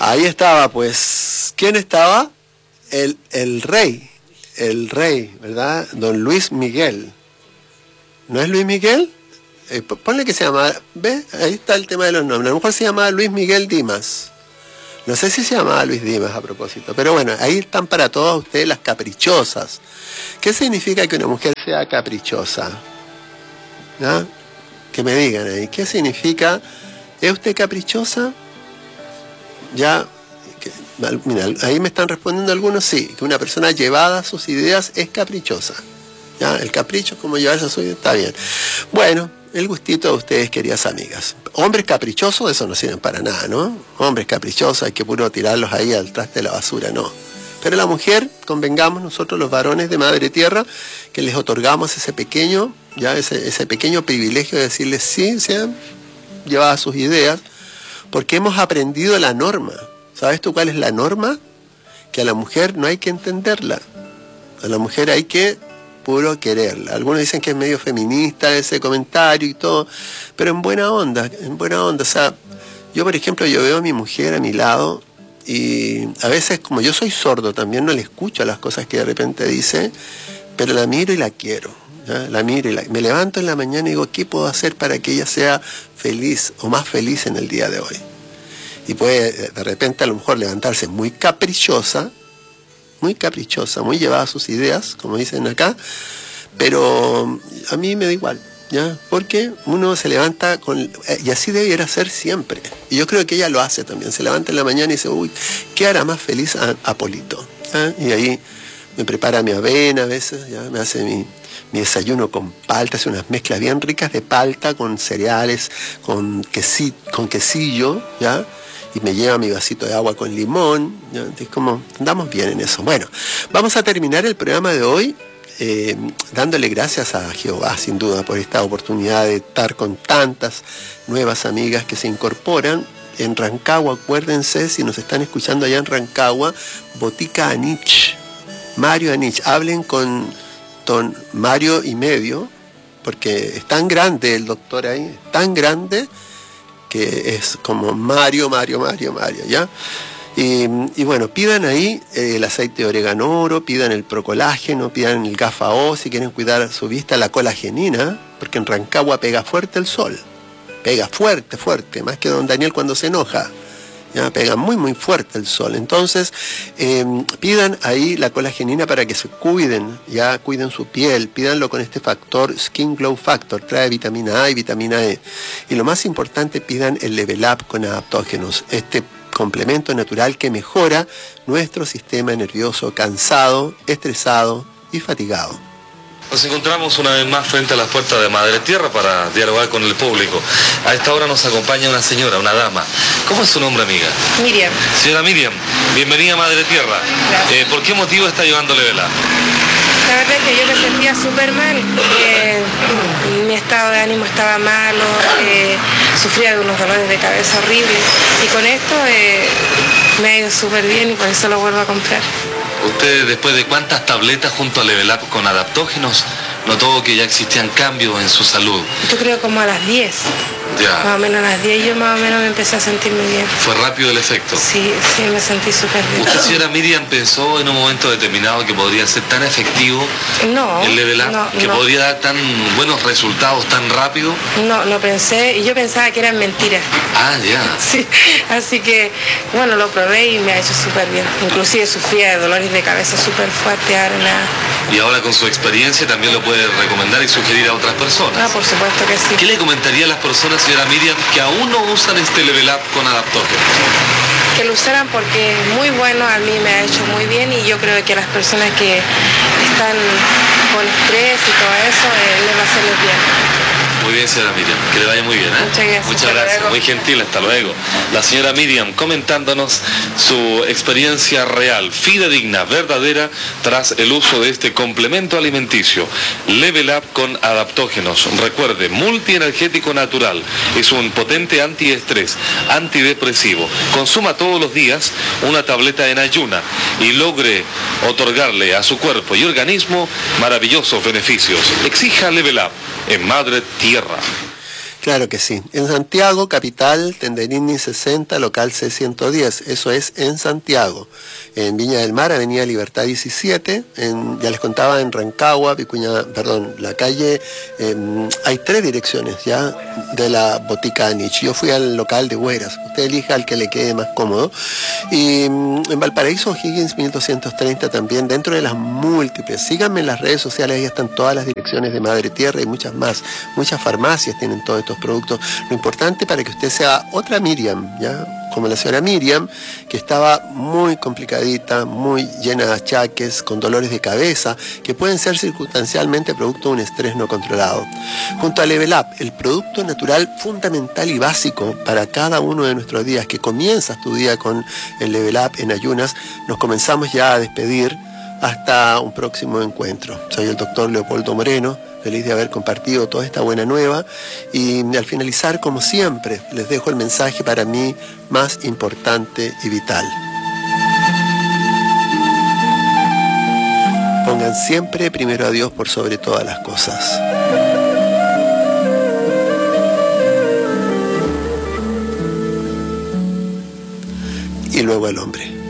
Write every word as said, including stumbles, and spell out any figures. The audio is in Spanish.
Ahí estaba, pues, ¿quién estaba? El, el rey, el rey, ¿verdad? Don Luis Miguel. ¿No es Luis Miguel? Eh, ponle que se llama, ¿ve? Ahí está el tema de los nombres. A lo mejor se llamaba Luis Miguel Dimas. No sé si se llamaba Luis Dimas a propósito, pero bueno, ahí están para todas ustedes las caprichosas. ¿Qué significa que una mujer sea caprichosa? ¿Ah? Que me digan ahí, ¿qué significa? ¿Es usted caprichosa? Ya, que, mira, ahí me están respondiendo algunos, sí, que una persona llevada a sus ideas es caprichosa. ¿Ya? El capricho, como llevarse a su idea, está bien. Bueno, el gustito de ustedes, queridas amigas. Hombres caprichosos, eso no sirven para nada, ¿no? Hombres caprichosos, hay que puro tirarlos ahí al traste de la basura, no. Pero la mujer, convengamos nosotros los varones de Madre Tierra, que les otorgamos ese pequeño, ya ese, ese pequeño privilegio de decirles sí, sean llevadas sus ideas, porque hemos aprendido la norma. ¿Sabes tú cuál es la norma? Que a la mujer no hay que entenderla. A la mujer hay que puro quererla. Algunos dicen que es medio feminista ese comentario y todo, pero en buena onda, en buena onda. O sea, yo por ejemplo, yo veo a mi mujer a mi lado y a veces, como yo soy sordo también, no le escucho las cosas que de repente dice, pero la miro y la quiero. ¿Ya? La miro y la... me levanto en la mañana y digo, ¿qué puedo hacer para que ella sea feliz o más feliz en el día de hoy? Y puede de repente a lo mejor levantarse muy caprichosa, muy caprichosa, muy llevada a sus ideas, como dicen acá, pero a mí me da igual, ¿ya? Porque uno se levanta con... y así debiera ser siempre. Y yo creo que ella lo hace también, se levanta en la mañana y dice, uy, ¿qué hará más feliz a, a Polito? ¿Ya? Y ahí me prepara mi avena a veces, ¿ya? Me hace mi, mi desayuno con palta, hace unas mezclas bien ricas de palta con cereales, con, quesi, con quesillo, ¿ya? Y me lleva mi vasito de agua con limón, ¿ya? Es como, andamos bien en eso. Bueno, vamos a terminar el programa de hoy eh, dándole gracias a Jehová, sin duda, por esta oportunidad de estar con tantas nuevas amigas que se incorporan. En Rancagua, acuérdense, si nos están escuchando allá en Rancagua, Botica Anich, Mario Anich, hablen con don Mario y medio, porque es tan grande el doctor ahí, es tan grande, que es como Mario, Mario, Mario, Mario, ¿ya? Y, y bueno, pidan ahí eh, el aceite de orégano oro, pidan el procolágeno, pidan el gafa O, si quieren cuidar su vista, la colagenina, porque en Rancagua pega fuerte el sol, pega fuerte, fuerte, más que don Daniel cuando se enoja, ya pega muy, muy fuerte el sol. Entonces, eh, pidan ahí la colagenina para que se cuiden, ya cuiden su piel, pídanlo con este factor, Skin Glow Factor, trae vitamina A y vitamina E. Y lo más importante, pidan el Level Up con adaptógenos, este complemento natural que mejora nuestro sistema nervioso cansado, estresado y fatigado. Nos encontramos una vez más frente a las puertas de Madre Tierra para dialogar con el público. A esta hora nos acompaña una señora, una dama. ¿Cómo es su nombre, amiga? Miriam. Señora Miriam, bienvenida a Madre Tierra. Eh, ¿Por qué motivo está llevando Level Up? La verdad es que yo me sentía súper mal, eh, mi estado de ánimo estaba malo, eh, sufría de unos dolores de cabeza horribles y con esto eh, me ha ido súper bien y por eso lo vuelvo a comprar. ¿Usted, después de cuántas tabletas junto a Level Up con adaptógenos, notó que ya existían cambios en su salud? Yo creo como a las diez. Ya. Más o menos a las diez yo más o menos me empecé a sentir muy bien. ¿Fue rápido el efecto? Sí, sí, me sentí súper bien. ¿Usted, señora Miriam, pensó en un momento determinado que podría ser tan efectivo no, el Level Up, no, que no. podría dar tan buenos resultados tan rápido? No, no pensé, y yo pensaba que eran mentiras. Ah, ya. Sí, así que, bueno, lo probé y me ha hecho súper bien. Inclusive sufría de dolores de cabeza súper fuertes, ahora nada. Y ahora con su experiencia también lo puede recomendar y sugerir a otras personas. Ah, por supuesto que sí. ¿Qué le comentaría a las personas, señora Miriam, que aún no usan este Level Up con adaptógenos? Que lo usaran porque es muy bueno, a mí me ha hecho muy bien y yo creo que las personas que están con estrés y todo eso, eh, les va a hacerles bien. Muy bien, señora Miriam, que le vaya muy bien, ¿eh? Muchas gracias. Muchas gracias, muy gentil, hasta luego. La señora Miriam comentándonos su experiencia real, fidedigna, verdadera, tras el uso de este complemento alimenticio, Level Up con adaptógenos. Recuerde, multienergético natural, es un potente antiestrés, antidepresivo. Consuma todos los días una tableta en ayuna y logre otorgarle a su cuerpo y organismo maravillosos beneficios. Exija Level Up en Madre Tierra. Claro que sí. En Santiago, capital, Tenderini sesenta, local C ciento diez. Eso es en Santiago. En Viña del Mar, Avenida Libertad diecisiete. En, ya les contaba, en Rancagua, Vicuña, perdón, la calle, eh, hay tres direcciones ya de la botica Anich. Yo fui al local de Hueras. Usted elija al que le quede más cómodo. Y en Valparaíso, O'Higgins mil doscientos treinta también, dentro de las múltiples. Síganme en las redes sociales, ahí están todas las direcciones de Madre Tierra y muchas más. Muchas farmacias tienen todos estos productos. Lo importante para que usted sea otra Miriam, ¿ya? Como la señora Miriam, que estaba muy complicadita, muy llena de achaques, con dolores de cabeza, que pueden ser circunstancialmente producto de un estrés no controlado. Junto a Level Up, el producto natural fundamental y básico para cada uno de nuestros días, que comienzas tu día con el Level Up en ayunas, nos comenzamos ya a despedir hasta un próximo encuentro. Soy el doctor Leopoldo Moreno, feliz de haber compartido toda esta buena nueva, y al finalizar, como siempre, les dejo el mensaje para mí más importante y vital. Pongan siempre primero a Dios por sobre todas las cosas. Y luego al hombre.